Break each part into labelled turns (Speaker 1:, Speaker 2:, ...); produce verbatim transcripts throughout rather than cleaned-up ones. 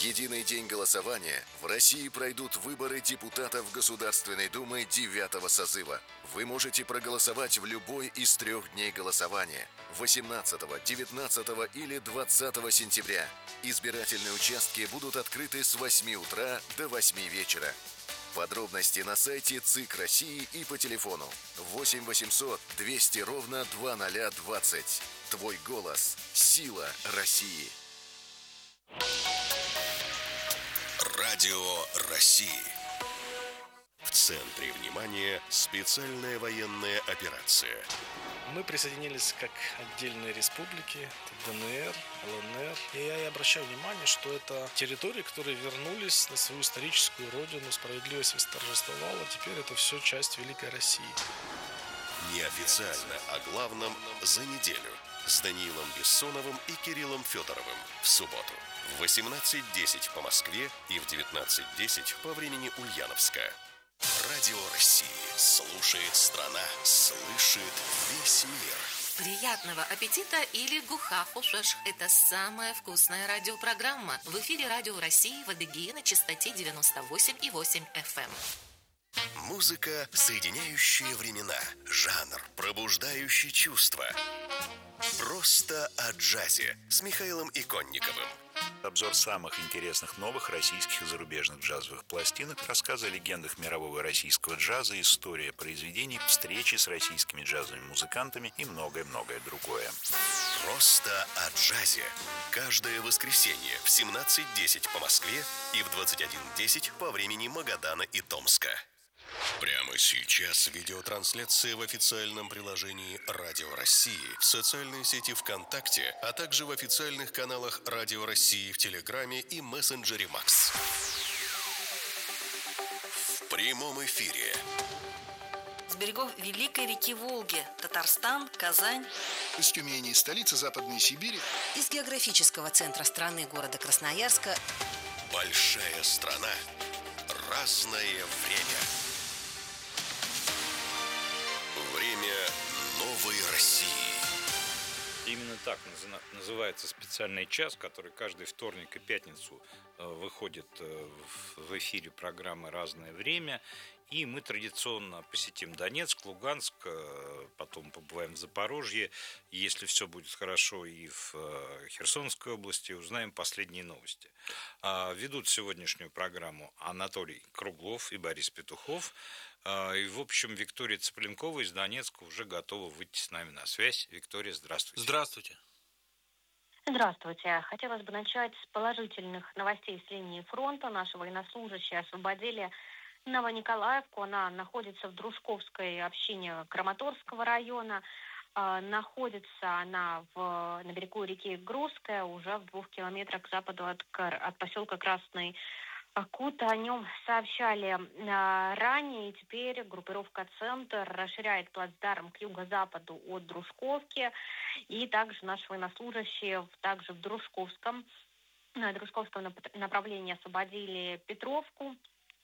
Speaker 1: единый день голосования в России пройдут выборы депутатов Государственной Думы девятого созыва. Вы можете проголосовать в любой из трех дней голосования – восемнадцатого, девятнадцатого или двадцатого сентября. Избирательные участки будут открыты с восьми утра до восьми вечера. Подробности на сайте ЦИК России и по телефону восемь восемьсот двести ровно двадцать двадцать. Твой голос – сила России. Радио России. В центре внимания специальная военная операция.
Speaker 2: Мы присоединились как отдельные республики, ДНР, ЛНР. И я и обращаю внимание, что это территории, которые вернулись на свою историческую родину, справедливость восторжествовала. Теперь это все часть Великой России.
Speaker 1: Неофициально о главном за неделю с Даниилом Бессоновым и Кириллом Федоровым в субботу в восемнадцать десять по Москве и в девятнадцать десять по времени Ульяновска. Радио России слушает страна, слышит весь мир.
Speaker 3: Приятного аппетита или гухафушеш. Это самая вкусная радиопрограмма. В эфире Радио России в Адыгее на частоте девяносто восемь и восемь эф эм.
Speaker 1: Музыка, соединяющая времена. Жанр, пробуждающий чувства. Просто о джазе с Михаилом Иконниковым.
Speaker 4: Обзор самых интересных новых российских и зарубежных джазовых пластинок, рассказы о легендах мирового и российского джаза, история произведений, встречи с российскими джазовыми музыкантами и многое-многое другое.
Speaker 1: Просто о джазе. Каждое воскресенье в семнадцать десять по Москве и в двадцать один десять по времени Магадана и Томска. Прямо сейчас видеотрансляция в официальном приложении Радио России, в социальной сети ВКонтакте, а также в официальных каналах Радио России в Телеграме и мессенджере Макс. В прямом эфире.
Speaker 5: С берегов Великой реки Волги, Татарстан, Казань.
Speaker 6: Из Тюмени, столицы Западной Сибири.
Speaker 7: Из географического центра страны, города Красноярска.
Speaker 1: Большая страна. Разное время. Время новой России.
Speaker 8: Именно так называется специальный час, который каждый вторник и пятницу выходит в эфире программы «Разное время». И мы традиционно посетим Донецк, Луганск, потом побываем в Запорожье. Если все будет хорошо, и в Херсонской области узнаем последние новости. Ведут сегодняшнюю программу Анатолий Круглов и Борис Петухов. И, в общем, Виктория Цыпленкова из Донецка уже готова выйти с нами на связь. Виктория, здравствуйте.
Speaker 2: Здравствуйте.
Speaker 9: Здравствуйте. Хотелось бы начать с положительных новостей с линии фронта. Наши военнослужащие освободили Новониколаевку. Она находится в Дружковской общине Краматорского района. Находится она в, на берегу реки Грузская, уже в двух километрах к западу от, от поселка Красный Кут. О нем сообщали а, ранее, и теперь группировка «Центр» расширяет плацдарм к юго-западу от Дружковки. И также наши военнослужащие также в Дружковском, на Дружковском направлении освободили Петровку.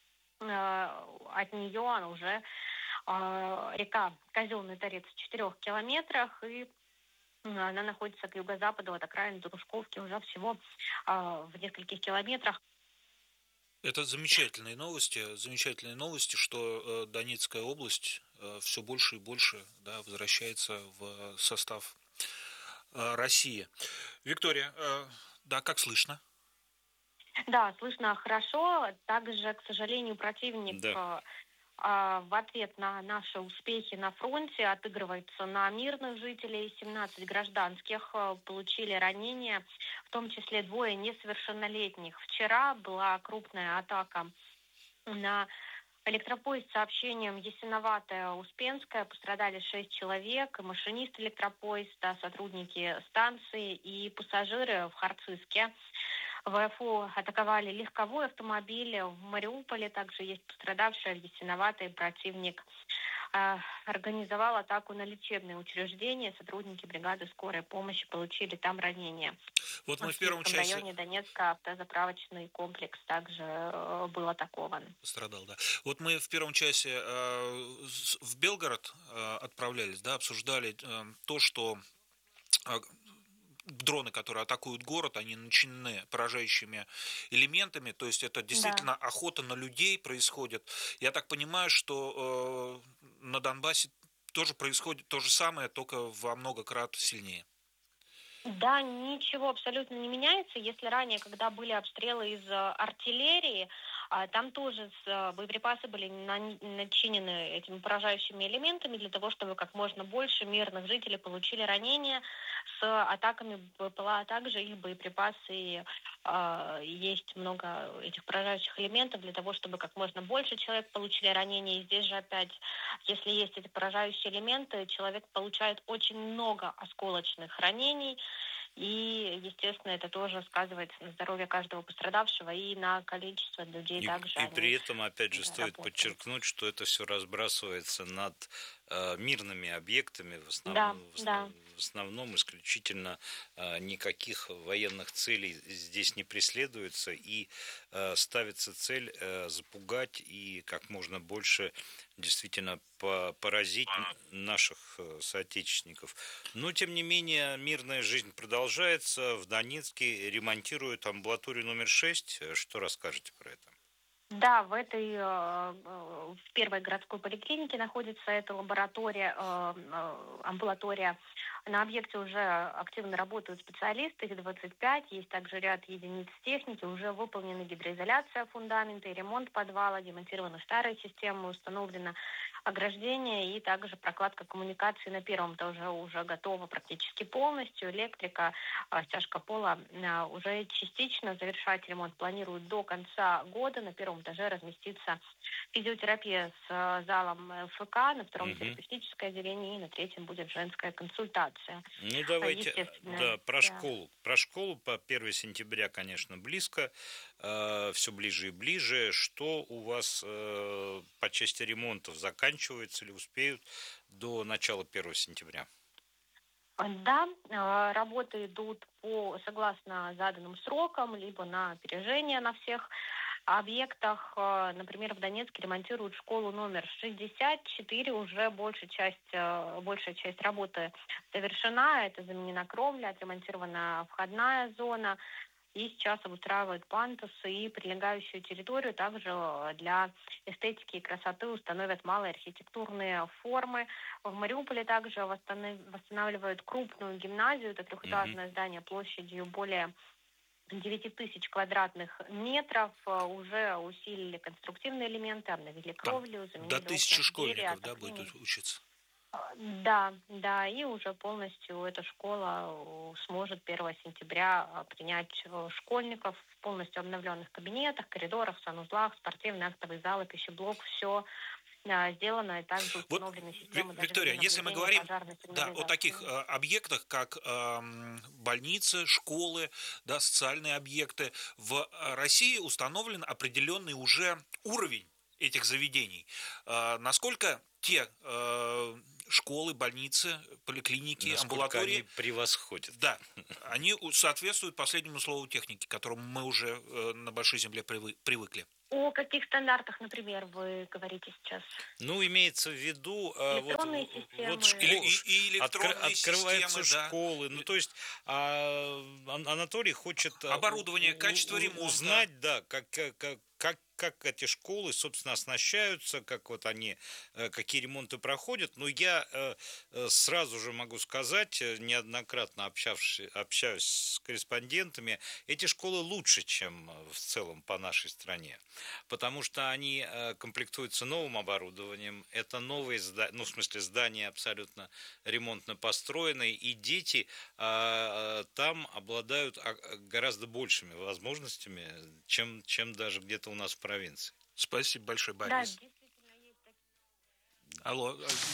Speaker 9: А, от нее она уже а, река Казенный Торец в четырех километрах, и она находится к юго-западу от окраины Дружковки уже всего а, в нескольких километрах.
Speaker 2: Это замечательные новости, замечательные новости, что э, Донецкая область э, все больше и больше, да, возвращается в состав э, России. Виктория, э, да, как слышно?
Speaker 9: Да, слышно хорошо. Также, к сожалению, противник да. э, в ответ на наши успехи на фронте отыгрывается на мирных жителей. семнадцать гражданских э, получили ранения, в том числе двое несовершеннолетних. Вчера была крупная атака на электропоезд с сообщением Ясиноватая-Успенская. Пострадали шесть человек, машинист электропоезда, сотрудники станции и пассажиры в Харциске. ВФУ атаковали легковой автомобиль в Мариуполе. Также есть пострадавшие в Ясиноватой. Противник э, организовал атаку на лечебные учреждения. Сотрудники бригады скорой помощи получили там ранения.
Speaker 2: Вот мы в первом часе...
Speaker 9: В районе Донецка автозаправочный комплекс также э, был атакован.
Speaker 2: Пострадал, да. Вот мы в первом часе э, в Белгород э, отправлялись, да, обсуждали э, то, что... Э, дроны, которые атакуют город, они начинены поражающими элементами, то есть это действительно
Speaker 9: Да.
Speaker 2: охота на людей происходит. Я так понимаю, что э, на Донбассе тоже происходит то же самое, только во много крат сильнее.
Speaker 9: Да, ничего абсолютно не меняется. Если ранее, когда были обстрелы из э, артиллерии, а, там тоже с, э, боеприпасы были нани- начинены этими поражающими элементами для того, чтобы как можно больше мирных жителей получили ранения. С атаками БПЛА также их боеприпасы и, а, есть много этих поражающих элементов для того, чтобы как можно больше человек получили ранения. И здесь же опять, если есть эти поражающие элементы, человек получает очень много осколочных ранений. И, естественно, это тоже сказывается на здоровье каждого пострадавшего и на количество людей
Speaker 8: И,
Speaker 9: также.
Speaker 8: и
Speaker 9: они,
Speaker 8: при этом, опять же,
Speaker 9: да,
Speaker 8: стоит
Speaker 9: работают.
Speaker 8: подчеркнуть, что это все разбрасывается над э, мирными объектами, в основном,
Speaker 9: Да,
Speaker 8: в
Speaker 9: да.
Speaker 8: основном, в основном исключительно э, никаких военных целей здесь не преследуется, и э, ставится цель э, запугать и как можно больше действительно по- поразить наших э, соотечественников. Но, тем не менее, мирная жизнь продолжается. В Донецке ремонтируют амбулаторию номер шесть. Что расскажете про это?
Speaker 9: Да, в этой, э, э, в первой городской поликлинике находится эта лаборатория, э, э, амбулатория. На объекте уже активно работают специалисты, их двадцать пять, есть также ряд единиц техники, уже выполнена гидроизоляция фундамента и ремонт подвала, демонтированы старые системы, установлено ограждение и также прокладка коммуникаций на первом этаже уже готова практически полностью. Электрика, э, стяжка пола э, уже частично. Завершать ремонт планируют до конца года. На первом этаже разместится физиотерапия с э, залом ФК, на втором
Speaker 8: Мгм.
Speaker 9: терапевтическое отделение и на третьем будет женская консультация.
Speaker 8: Ну, давайте,
Speaker 9: Естественно,
Speaker 8: да, про
Speaker 9: да.
Speaker 8: школу. Про школу по первого сентября, конечно, близко, э, все ближе и ближе. Что у вас э, по части ремонтов заканчивается или успеют до начала первого сентября?
Speaker 9: Да, э, работы идут по согласно заданным срокам, либо на опережение на всех объектах. Э, Например, в Донецке ремонтируют школу номер шестьдесят четыре, уже большая часть, э, большая часть работы завершена. Это заменена кровля, отремонтирована входная зона. И сейчас обустраивают пандусы и прилегающую территорию. Также э, для эстетики и красоты установят малые архитектурные формы. В Мариуполе также восстанов- восстанавливают крупную гимназию. Это трехэтажное здание площадью более девять тысяч квадратных метров. Э, Уже усилили конструктивные элементы, обновили кровлю, заменили
Speaker 2: До тысячи
Speaker 9: окна, двери,
Speaker 2: школьников, да,
Speaker 9: отопление.
Speaker 2: будет учиться?
Speaker 9: Да, да, и уже полностью эта школа э, сможет первого сентября э, принять э, школьников в полностью обновленных кабинетах, коридорах, санузлах, спортивный актовый зал и пищеблок. Все сделано, и также
Speaker 2: Вот,
Speaker 9: установлены системы даже
Speaker 2: Виктория, если мы
Speaker 9: видеонаблюдения,
Speaker 2: говорим
Speaker 9: пожарной
Speaker 2: да, о таких э,
Speaker 9: сигнализации.
Speaker 2: объектах, как эм, больницы, школы, да, социальные объекты, в э, России установлен определенный уже уровень этих заведений. Э, насколько те э, школы, больницы, поликлиники,
Speaker 8: Насколько
Speaker 2: амбулатории,
Speaker 8: они превосходят.
Speaker 2: да, они у- соответствуют последнему слову техники, к которому мы уже э, на Большой Земле привы- привыкли.
Speaker 9: О каких стандартах, например, вы говорите сейчас?
Speaker 8: Ну, имеется в виду, а, вот,
Speaker 9: Электронные
Speaker 8: в-
Speaker 9: системы.
Speaker 8: вот школ-
Speaker 2: Или, и, и электронные
Speaker 8: откры- открываются
Speaker 2: системы, да.
Speaker 8: школы. Ну, то есть а, Ан- Анатолий хочет а,
Speaker 2: Оборудование,
Speaker 8: у- у-
Speaker 2: качество
Speaker 8: у-
Speaker 2: ремонта.
Speaker 8: узнать, да, как, как, как, как как эти школы, собственно, оснащаются, как вот они, э, какие ремонты проходят. Но я э, э, сразу же могу сказать, э, неоднократно общавшись, общаюсь с корреспондентами, эти школы лучше, чем э, в целом по нашей стране, потому что они э, комплектуются новым оборудованием, это новые здания, ну, в смысле, здания абсолютно ремонтно построенные, и дети э, э, там обладают а, гораздо большими возможностями, чем, чем даже где-то у нас в провинции.
Speaker 2: Спасибо большое,
Speaker 9: Да,
Speaker 2: Борис.
Speaker 9: действительно есть такие.
Speaker 2: Алло.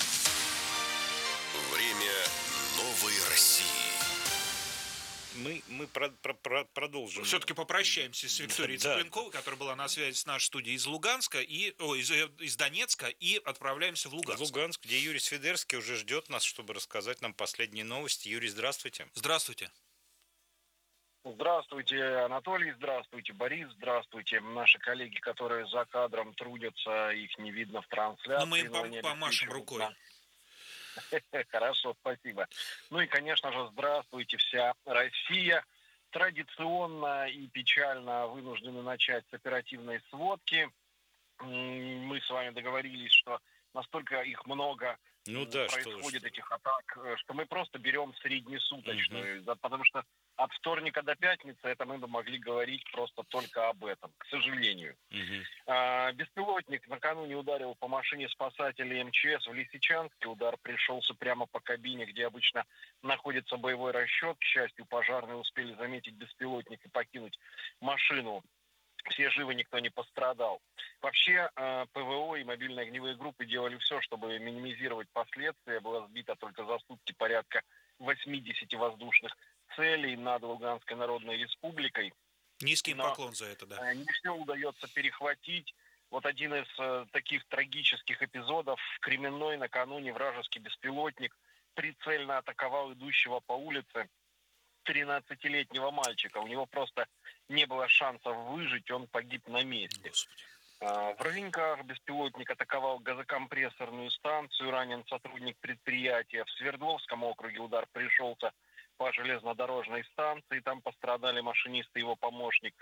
Speaker 1: Время новой России.
Speaker 8: Мы, мы про, про, про, продолжим.
Speaker 2: Все-таки попрощаемся с Викторией
Speaker 8: Да,
Speaker 2: Цыпленковой, которая была на связи с нашей студией из Луганска, и, о, из, из Донецка, и отправляемся в Луганск.
Speaker 8: В Луганск, где Юрий Свидерский уже ждет нас, чтобы рассказать нам последние новости. Юрий, здравствуйте.
Speaker 2: Здравствуйте.
Speaker 10: Здравствуйте, Анатолий, здравствуйте, Борис, здравствуйте. Наши коллеги, которые за кадром трудятся, их не видно в трансляции.
Speaker 2: Ну, мы им
Speaker 10: но
Speaker 2: пом-
Speaker 10: они
Speaker 2: помашем
Speaker 10: обеспечивают
Speaker 2: рукой.
Speaker 10: нам- Хорошо, спасибо. Ну и, конечно же, здравствуйте, вся Россия. Традиционно и печально вынуждены начать с оперативной сводки. Мы с вами договорились, что настолько их много
Speaker 8: ну, да,
Speaker 10: происходит,
Speaker 8: что,
Speaker 10: этих атак, что мы просто берем среднесуточную. Угу. Потому что от вторника до пятницы это мы бы могли говорить просто только об этом, к сожалению.
Speaker 8: Угу.
Speaker 10: А, беспилотник накануне ударил по машине спасателей эм че эс в Лисичанске. Удар пришелся прямо по кабине, где обычно находится боевой расчет. К счастью, пожарные успели заметить беспилотник и покинуть машину. Все живы, никто не пострадал. Вообще, ПВО и мобильные огневые группы делали все, чтобы минимизировать последствия. Было сбито только за сутки порядка восемьдесят воздушных целей над Луганской Народной Республикой.
Speaker 2: Низкий Но поклон за это, да.
Speaker 10: Не все удается перехватить. Вот один из э, таких трагических эпизодов. В Кременной накануне вражеский беспилотник прицельно атаковал идущего по улице тринадцатилетнего мальчика. У него просто не было шансов выжить, он погиб на месте.
Speaker 2: Господи.
Speaker 10: В Рынках беспилотник атаковал газокомпрессорную станцию, ранен сотрудник предприятия. В Свердловском округе удар пришелся по железнодорожной станции, там пострадали машинист и его помощник.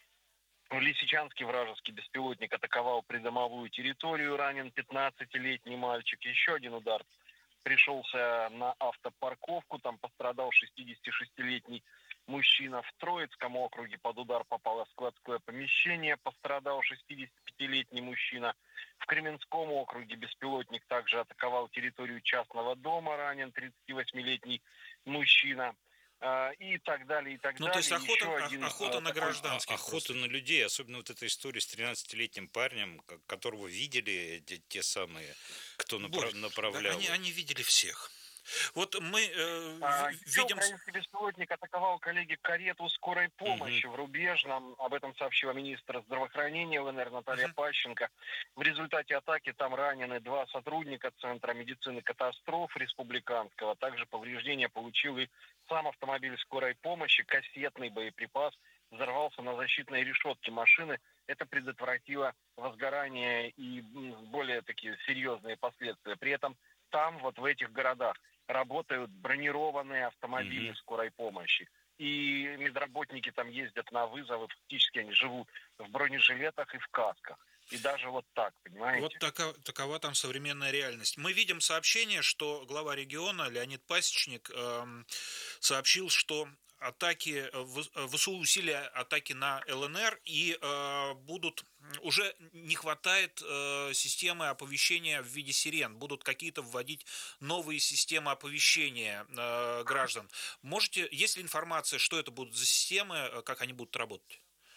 Speaker 10: В Лисичанске вражеский беспилотник атаковал придомовую территорию, ранен пятнадцатилетний мальчик. Еще один удар пришелся на автопарковку, там пострадал шестидесятишестилетний мужчина. В Троицком округе под удар попало складское помещение, пострадал шестидесятипятилетний мужчина. В Кременском округе беспилотник также атаковал территорию частного дома, ранен тридцативосьмилетний мужчина. И так далее, и так
Speaker 2: ну,
Speaker 10: далее.
Speaker 2: То есть охота,
Speaker 10: Еще один,
Speaker 2: охота на гражданских.
Speaker 8: Охота просто. на людей, особенно вот эта история с тринадцатилетним парнем, которого видели те, те самые, кто направ, направлял.
Speaker 2: Да, они, они видели всех. Вот мы э,
Speaker 10: а,
Speaker 2: видим...
Speaker 10: Украинский беспилотник атаковал, коллеги, карету скорой помощи угу. в Рубежном. Об этом сообщила министр здравоохранения ЛНР Наталья угу. Пащенко. В результате атаки там ранены два сотрудника Центра медицины катастроф республиканского. Также повреждения получил и сам автомобиль скорой помощи. Кассетный боеприпас взорвался на защитной решетке машины. Это предотвратило возгорание и более такие серьезные последствия. При этом там, вот в этих городах, работают бронированные автомобили mm-hmm. скорой помощи. И медработники там ездят на вызовы, фактически они живут в бронежилетах и в касках. И даже вот так, понимаете?
Speaker 2: Вот такова, такова там современная реальность. Мы видим сообщение, что глава региона Леонид Пасечник э, сообщил, что атаки, ВСУ усилия атаки на ЛНР, и э, будут, уже не хватает э, системы оповещения в виде сирен, будут какие-то вводить новые системы оповещения э, граждан. Можете, есть ли информация, что это будут за системы, как они будут работать?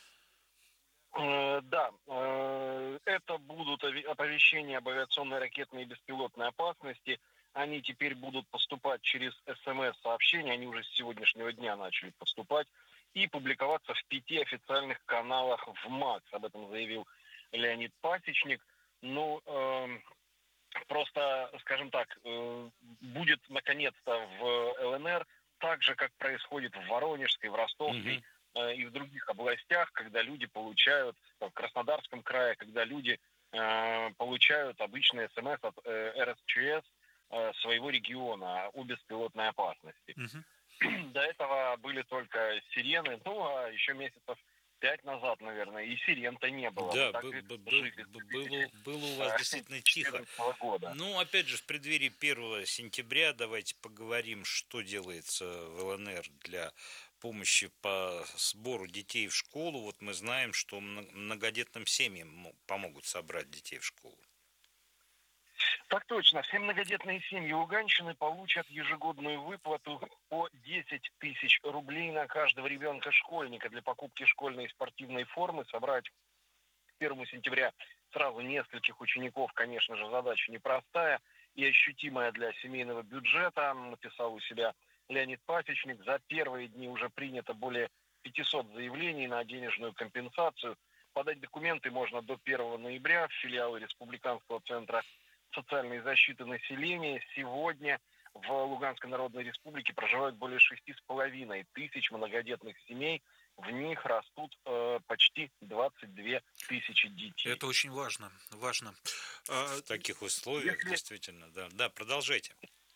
Speaker 10: Э, да, э, это будут оповещения об авиационной, ракетной и беспилотной опасности. Они теперь будут поступать через СМС-сообщения, они уже с сегодняшнего дня начали поступать, и публиковаться в пяти официальных каналах в МАКС. Об этом заявил Леонид Пасечник. Ну, э, просто, скажем так, э, будет наконец-то в ЛНР так же, как происходит в Воронежской, в Ростовской mm-hmm. э, и в других областях, когда люди получают, в Краснодарском крае, когда люди э, получают обычные СМС от э, эр эс че эс, своего региона о беспилотной опасности. Uh-huh. До этого были только сирены, ну, а еще месяцев пять назад, наверное, и сирен-то не было.
Speaker 8: Да, б- б- б- было, было у вас действительно тихо.
Speaker 10: Года.
Speaker 8: Ну, опять же, в преддверии первого сентября давайте поговорим, что делается в ЛНР для помощи по сбору детей в школу. Вот мы знаем, что многодетным семьям помогут собрать детей в школу.
Speaker 10: Так точно. Все многодетные семьи Луганщины получат ежегодную выплату по десять тысяч рублей на каждого ребенка-школьника для покупки школьной и спортивной формы. Собрать к первому сентября сразу нескольких учеников, конечно же, задача непростая и ощутимая для семейного бюджета. Написал у себя Леонид Пасечник. За первые дни уже принято более пятисот заявлений на денежную компенсацию. Подать документы можно до первого ноября в филиалы Республиканского центра социальной защиты населения. Сегодня в Луганской Народной Республике проживают более шести с половиной тысяч многодетных семей. В них растут э, почти двадцать две тысячи детей.
Speaker 2: Это очень важно. важно.
Speaker 8: В таких условиях,
Speaker 10: Если...
Speaker 8: действительно, да. Да, продолжайте.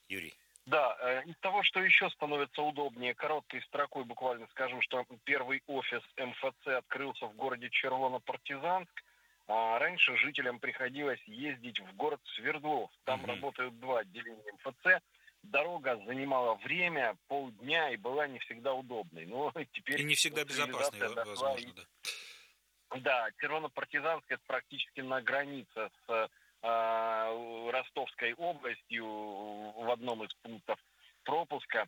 Speaker 8: Юрий.
Speaker 10: Да, из того, что еще становится удобнее, короткой строкой буквально скажу, что первый офис эм эф цэ открылся в городе Червоно-Партизанск. А раньше жителям приходилось ездить в город Свердлов. Там угу. работают два отделения эм эф цэ. Дорога занимала время, полдня и была не всегда удобной. Но теперь
Speaker 2: и не всегда безопасной, возможно, да.
Speaker 10: Да, Червоно-Партизанск — это практически на границе с э, Ростовской областью в одном из пунктов пропуска.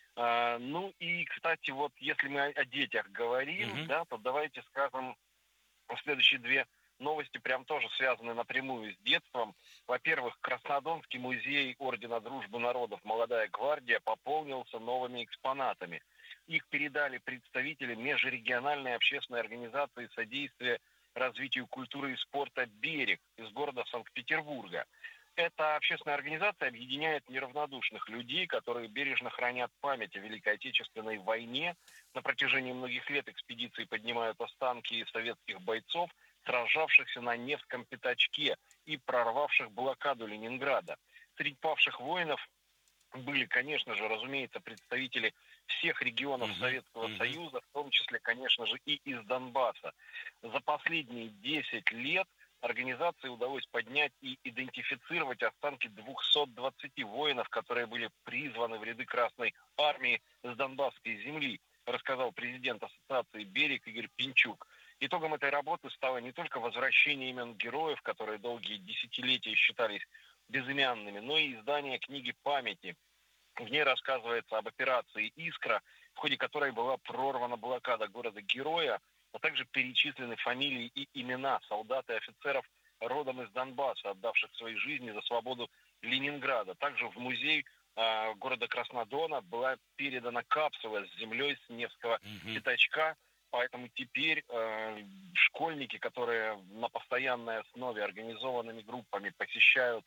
Speaker 10: Э, ну и, кстати, вот если мы о, о детях говорим, mm-hmm. да, то давайте скажем следующие две новости, прям тоже связаны напрямую с детством. Во-первых, Краснодонский музей Ордена Дружбы Народов «Молодая гвардия» пополнился новыми экспонатами. Их передали представители межрегиональной общественной организации содействия развитию культуры и спорта «Берег» из города Санкт-Петербурга. Эта общественная организация объединяет неравнодушных людей, которые бережно хранят память о Великой Отечественной войне. На протяжении многих лет экспедиции поднимают останки советских бойцов, сражавшихся на Невском пятачке и прорвавших блокаду Ленинграда. Среди павших воинов были, конечно же, разумеется, представители всех регионов uh-huh, Советского uh-huh. Союза, в том числе, конечно же, и из Донбасса. За последние десять лет организации удалось поднять и идентифицировать останки двухсот двадцати воинов, которые были призваны в ряды Красной Армии с Донбасской земли, рассказал президент ассоциации «Берег» Игорь Пинчук. Итогом этой работы стало не только возвращение имен героев, которые долгие десятилетия считались безымянными, но и издание книги памяти. В ней рассказывается об операции «Искра», в ходе которой была прорвана блокада города-героя, а также перечислены фамилии и имена солдат и офицеров родом из Донбасса, отдавших свои жизни за свободу Ленинграда. Также в музей э, города Краснодона была передана капсула с землей с Невского mm-hmm. пятачка, поэтому теперь э, школьники, которые на постоянной основе организованными группами посещают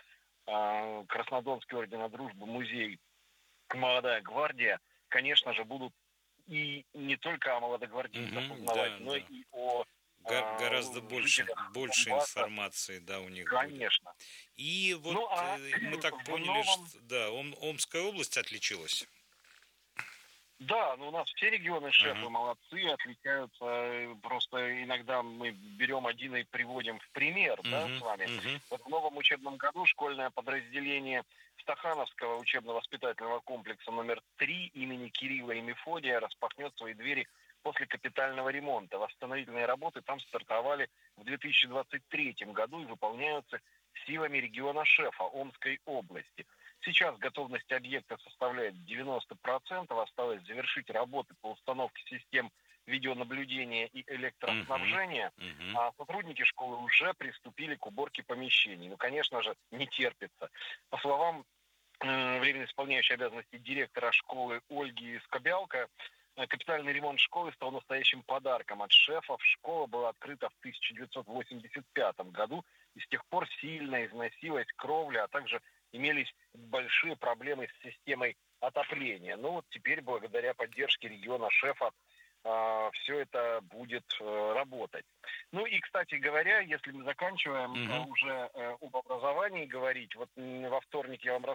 Speaker 10: э, Краснодонский орден Дружбы, музей «Молодая гвардия», конечно же, будут и не только о молодогвардейцах mm-hmm, узнавать, да, но да. и о
Speaker 8: Го- гораздо больше, больше информации, да, у них
Speaker 10: конечно.
Speaker 8: Будет. И вот
Speaker 10: ну, а
Speaker 8: мы так поняли, новом... что да, Ом- Омская область отличилась.
Speaker 10: Да, но у нас все регионы шефы uh-huh. молодцы, отличаются. Просто иногда мы берем один и приводим в пример, uh-huh. да, с вами. Uh-huh. Вот в новом учебном году школьное подразделение Стахановского учебно-воспитательного комплекса номер три имени Кирилла и Мефодия распахнет свои двери после капитального ремонта. Восстановительные работы там стартовали в две тысячи двадцать третьем году и выполняются силами региона шефа Омской области. Сейчас готовность объекта составляет девяносто процентов. Осталось завершить работы по установке систем видеонаблюдения и электроснабжения. Uh-huh. Uh-huh. А сотрудники школы уже приступили к уборке помещений. Ну, конечно же, не терпится. По словам э, временно исполняющей обязанности директора школы Ольги Скобялко, капитальный ремонт школы стал настоящим подарком от шефов. Школа была открыта в тысяча девятьсот восемьдесят пятом году, и с тех пор сильно износилась кровля, а также имелись большие проблемы с системой отопления. Но вот теперь, благодаря поддержке региона шефа, э, все это будет э, работать. Ну и, кстати говоря, если мы заканчиваем mm-hmm. э, уже э, об образовании говорить, вот э, во вторник я вам рассказывал,